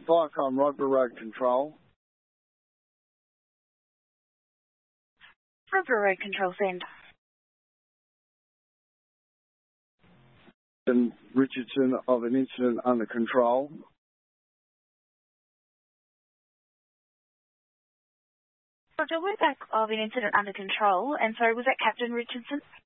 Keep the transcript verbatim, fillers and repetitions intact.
Viacom Rugby Road Control. Rugby Road Control, send. And Richardson of an incident under control. Roger, we're back of an incident under control. And sorry, was that Captain Richardson?